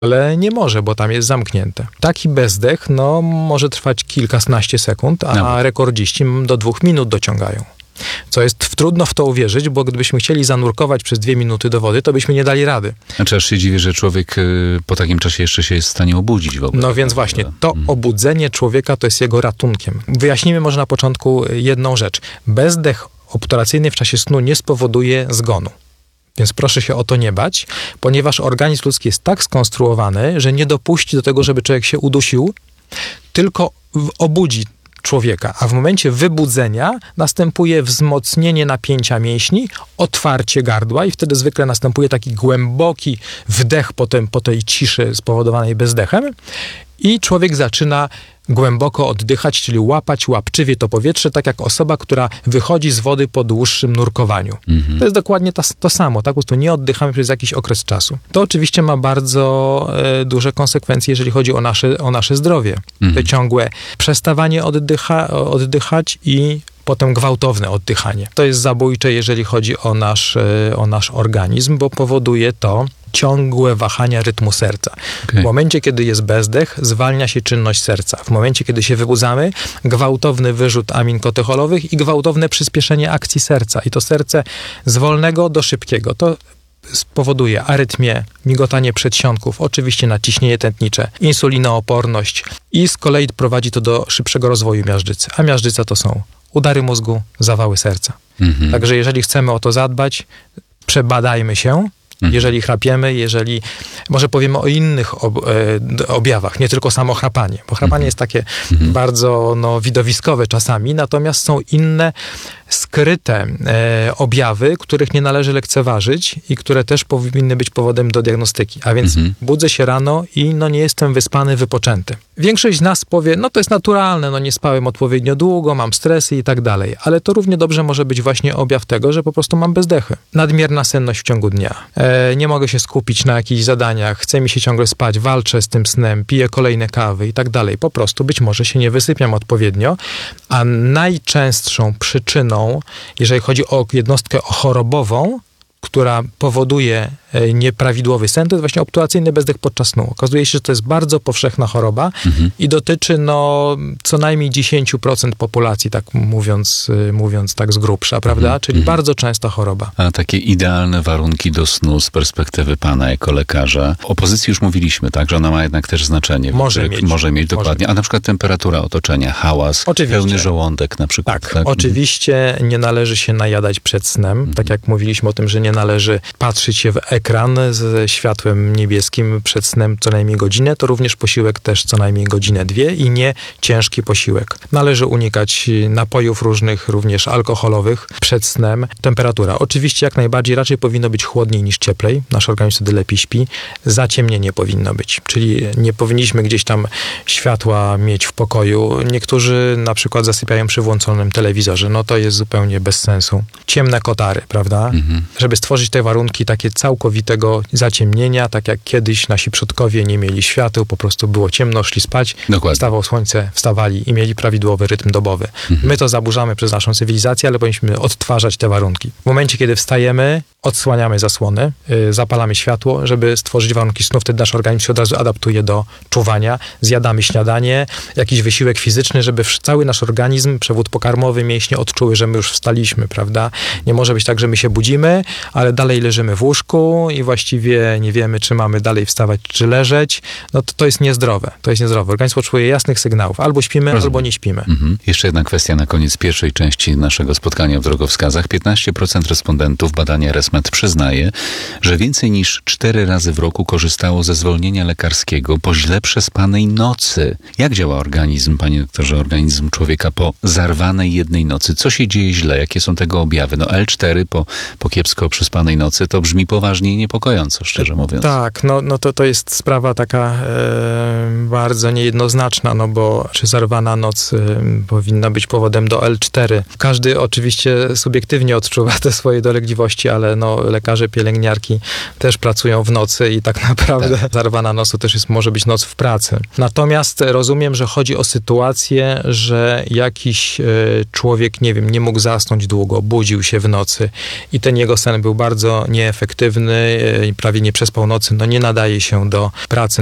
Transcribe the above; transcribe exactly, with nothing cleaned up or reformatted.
ale nie może, bo tam jest zamknięte. Taki bezdech no, może trwać kilkanaście sekund, a no. rekordziści do dwóch minut dociągają. Co jest trudno w to uwierzyć, bo gdybyśmy chcieli zanurkować przez dwie minuty do wody, to byśmy nie dali rady. Znaczy aż się dziwię, że człowiek po takim czasie jeszcze się jest w stanie obudzić w ogóle. No więc właśnie, to hmm. obudzenie człowieka to jest jego ratunkiem. Wyjaśnijmy może na początku jedną rzecz. Bezdech obturacyjny w czasie snu nie spowoduje zgonu. Więc proszę się o to nie bać, ponieważ organizm ludzki jest tak skonstruowany, że nie dopuści do tego, żeby człowiek się udusił, tylko obudzi człowieka, a w momencie wybudzenia następuje wzmocnienie napięcia mięśni, otwarcie gardła i wtedy zwykle następuje taki głęboki wdech potem po tej ciszy spowodowanej bezdechem i człowiek zaczyna głęboko oddychać, czyli łapać łapczywie to powietrze, tak jak osoba, która wychodzi z wody po dłuższym nurkowaniu. Mhm. To jest dokładnie to, to samo, tak? Po prostu nie oddychamy przez jakiś okres czasu. To oczywiście ma bardzo e, duże konsekwencje, jeżeli chodzi o nasze, o nasze zdrowie. Mhm. To ciągłe przestawanie oddycha, oddychać i potem gwałtowne oddychanie. To jest zabójcze, jeżeli chodzi o nasz, e, o nasz organizm, bo powoduje to ciągłe wahania rytmu serca. Okay. W momencie, kiedy jest bezdech, zwalnia się czynność serca. W momencie, kiedy się wybudzamy, gwałtowny wyrzut amin katecholowych i gwałtowne przyspieszenie akcji serca. I to serce z wolnego do szybkiego. To spowoduje arytmię, migotanie przedsionków, oczywiście naciśnienie tętnicze, insulinooporność i z kolei prowadzi to do szybszego rozwoju miażdżycy. A miażdżyca to są udary mózgu, zawały serca. Mm-hmm. Także jeżeli chcemy o to zadbać, przebadajmy się. Jeżeli chrapiemy, jeżeli... Może powiemy o innych ob, e, objawach, nie tylko samo chrapanie, bo chrapanie mm-hmm. jest takie mm-hmm. bardzo no, widowiskowe czasami, natomiast są inne skryte e, objawy, których nie należy lekceważyć i które też powinny być powodem do diagnostyki. A więc mm-hmm. budzę się rano i no, nie jestem wyspany, wypoczęty. Większość z nas powie, no to jest naturalne, no nie spałem odpowiednio długo, mam stresy i tak dalej, ale to równie dobrze może być właśnie objaw tego, że po prostu mam bezdechy. Nadmierna senność w ciągu dnia. E, nie mogę się skupić na jakichś zadaniach, chce mi się ciągle spać, walczę z tym snem, piję kolejne kawy i tak dalej. Po prostu być może się nie wysypiam odpowiednio, a najczęstszą przyczyną, jeżeli chodzi o jednostkę chorobową, która powoduje nieprawidłowy sen, to jest właśnie obturacyjny bezdech podczas snu. Okazuje się, że to jest bardzo powszechna choroba mhm. i dotyczy no co najmniej dziesięć procent populacji, tak mówiąc, mówiąc tak z grubsza, prawda? Mhm. Czyli mhm. bardzo częsta choroba. A takie idealne warunki do snu z perspektywy pana jako lekarza. O pozycji już mówiliśmy, tak? Że ona ma jednak też znaczenie. Może mieć. Może mieć, dokładnie. Może. A na przykład temperatura otoczenia, hałas, oczywiście. Pełny żołądek na przykład. Tak, tak, oczywiście nie należy się najadać przed snem. Mhm. Tak jak mówiliśmy o tym, że nie należy patrzeć się w ekran ze światłem niebieskim przed snem co najmniej godzinę, to również posiłek też co najmniej godzinę, dwie i nie ciężki posiłek. Należy unikać napojów różnych, również alkoholowych przed snem. Temperatura. Oczywiście jak najbardziej raczej powinno być chłodniej niż cieplej. Nasz organizm wtedy lepiej śpi. Zaciemnienie powinno być. Czyli nie powinniśmy gdzieś tam światła mieć w pokoju. Niektórzy na przykład zasypiają przy włączonym telewizorze. No to jest zupełnie bez sensu. Ciemne kotary, prawda? Mhm. Żeby stworzyć te warunki takie całkowitego zaciemnienia, tak jak kiedyś nasi przodkowie nie mieli świateł, po prostu było ciemno, szli spać, Dokładnie. Wstawało słońce, wstawali i mieli prawidłowy rytm dobowy. Mhm. My to zaburzamy przez naszą cywilizację, ale powinniśmy odtwarzać te warunki. W momencie, kiedy wstajemy, odsłaniamy zasłony, yy, zapalamy światło, żeby stworzyć warunki snu, wtedy nasz organizm się od razu adaptuje do czuwania, zjadamy śniadanie, jakiś wysiłek fizyczny, żeby cały nasz organizm, przewód pokarmowy, mięśnie odczuły, że my już wstaliśmy, prawda? Nie może być tak, że my się budzimy, ale dalej leżymy w łóżku i właściwie nie wiemy, czy mamy dalej wstawać, czy leżeć. No to, to jest niezdrowe. To jest niezdrowe. Organizm potrzebuje jasnych sygnałów. Albo śpimy, Rozumiem. albo nie śpimy. Mhm. Jeszcze jedna kwestia na koniec pierwszej części naszego spotkania w drogowskazach. piętnaście procent respondentów badania ResMed przyznaje, że więcej niż cztery razy w roku korzystało ze zwolnienia lekarskiego po źle przespanej nocy. Jak działa organizm, panie doktorze, organizm człowieka po zarwanej jednej nocy? Co się dzieje źle? Jakie są tego objawy? No L cztery po, po kiepsko przespanej nocy to brzmi poważnie i niepokojąco, szczerze mówiąc. Tak, no, no to, to jest sprawa taka e, bardzo niejednoznaczna, no bo czy zarwana noc e, powinna być powodem do L cztery. Każdy oczywiście subiektywnie odczuwa te swoje dolegliwości, ale no lekarze, pielęgniarki też pracują w nocy i tak naprawdę tak. zarwana noc to też jest, może być noc w pracy. Natomiast rozumiem, że chodzi o sytuację, że jakiś e, człowiek, nie wiem, nie mógł zasnąć długo, budził się w nocy i ten jego sen był bardzo nieefektywny, i prawie nie przespał nocy, no nie nadaje się do pracy